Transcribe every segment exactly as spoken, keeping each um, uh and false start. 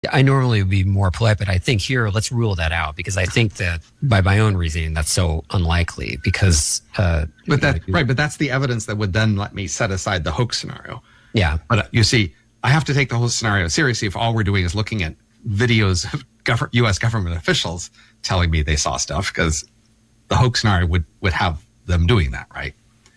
I normally would be more polite, but I think here, let's rule that out because I think that by my own reasoning, that's so unlikely because. Uh, but that, you know, right. But that's the evidence that would then let me set aside the hoax scenario. Yeah. But uh, you see, I have to take the whole scenario seriously if all we're doing is looking at videos of gov- U S government officials telling me they saw stuff, because the hoax scenario would, would have them doing that, right?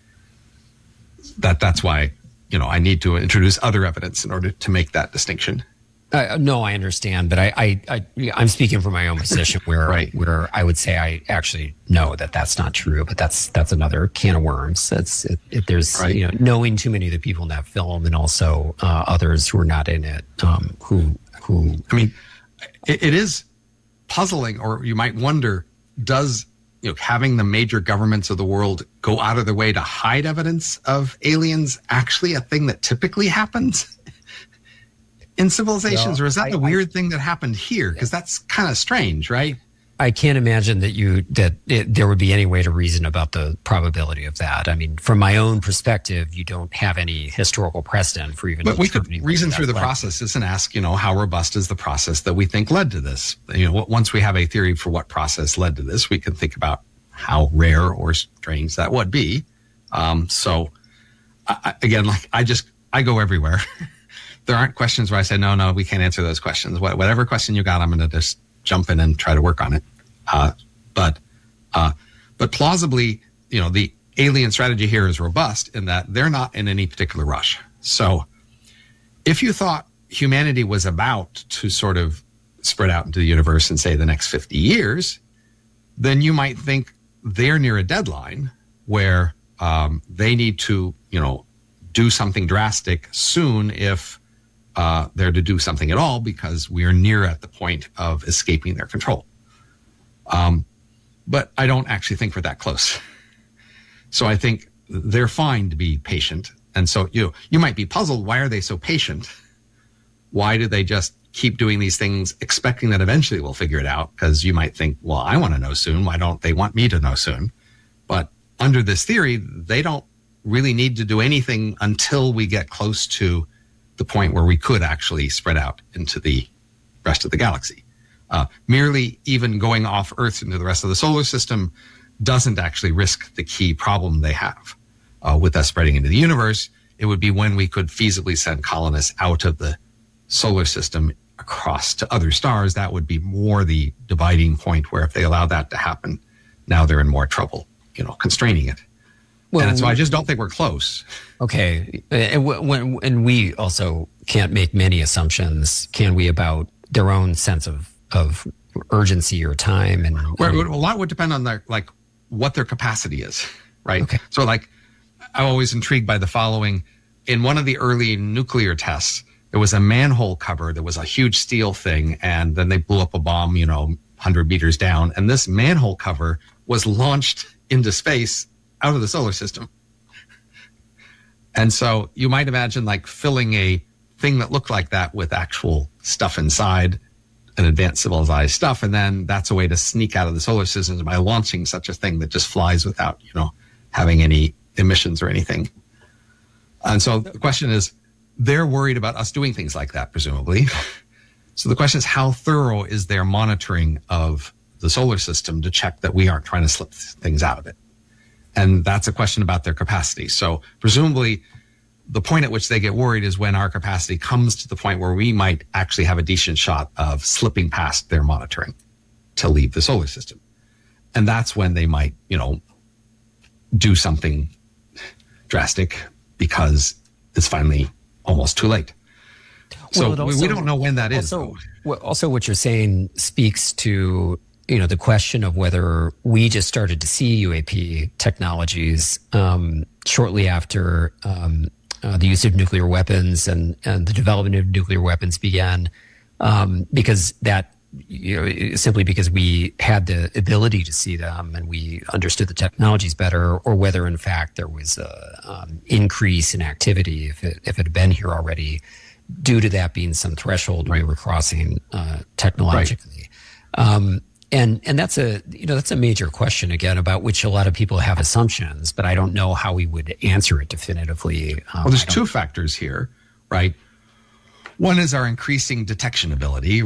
That That's why, you know, I need to introduce other evidence in order to make that distinction. Uh, no, I understand, but I, I, I, I'm speaking from my own position where, right. where I would say I actually know that that's not true, but that's that's another can of worms. That's it, it, there's right. you know knowing too many of the people in that film, and also uh, others who are not in it. Um, who who? I mean, it, it is puzzling, or you might wonder: does you know having the major governments of the world go out of their way to hide evidence of aliens actually a thing that typically happens in civilizations, well, or is that I, the weird I, thing that happened here? Because that's kind of strange, right? I can't imagine that you that it, there would be any way to reason about the probability of that. I mean, from my own perspective, you don't have any historical precedent for even. But we could reason through the processes and ask, you know, how robust is the process that we think led to this? You know, once we have a theory for what process led to this, we can think about how rare or strange that would be. Um, so, I, again, like I just I go everywhere. There aren't questions where I say, no, no, we can't answer those questions. Whatever question you got, I'm going to just jump in and try to work on it. Uh, but, uh, but plausibly, you know, the alien strategy here is robust in that they're not in any particular rush. So if you thought humanity was about to sort of spread out into the universe in, say, the next fifty years, then you might think they're near a deadline where um, they need to, you know, do something drastic soon if Uh, they're to do something at all, because we are near at the point of escaping their control. Um, but I don't actually think we're that close. So I think they're fine to be patient. And so you you might be puzzled, why are they so patient? Why do they just keep doing these things expecting that eventually we'll figure it out? Because you might think, well, I want to know soon. Why don't they want me to know soon? But under this theory, they don't really need to do anything until we get close to the point where we could actually spread out into the rest of the galaxy. Uh, merely even going off Earth into the rest of the solar system doesn't actually risk the key problem they have. Uh, with us spreading into the universe, it would be when we could feasibly send colonists out of the solar system across to other stars. That would be more the dividing point, where if they allow that to happen, now they're in more trouble, you know, constraining it. Well, and so I just don't think we're close. Okay. And, when, and we also can't make many assumptions, can we, about their own sense of, of urgency or time? And, well, and a lot would depend on their, like, what their capacity is, right? Okay. So, like, I'm always intrigued by the following. In one of the early nuclear tests, there was a manhole cover that was a huge steel thing, and then they blew up a bomb, you know, one hundred meters down. And this manhole cover was launched into space out of the solar system. And so you might imagine, like, filling a thing that looked like that with actual stuff inside, an advanced civilized stuff, and then that's a way to sneak out of the solar system by launching such a thing that just flies without, you know, having any emissions or anything. And so the question is, they're worried about us doing things like that, presumably. So the question is, how thorough is their monitoring of the solar system to check that we aren't trying to slip things out of it? And that's a question about their capacity. So presumably the point at which they get worried is when our capacity comes to the point where we might actually have a decent shot of slipping past their monitoring to leave the solar system. And that's when they might, you know, do something drastic, because it's finally almost too late. So well, also, we don't know when that is. Also, also, what you're saying speaks to, you know, the question of whether we just started to see U A P technologies um, shortly after um, uh, the use of nuclear weapons and, and the development of nuclear weapons began, um, because that, you know, simply because we had the ability to see them and we understood the technologies better, or whether in fact there was a um, increase in activity if it, if it had been here already, due to that being some threshold we were crossing uh, technologically. Right. Um, And and that's a you know that's a major question, again, about which a lot of people have assumptions, but I don't know how we would answer it definitively. Um, well, there's two factors here, right? One is our increasing detection ability.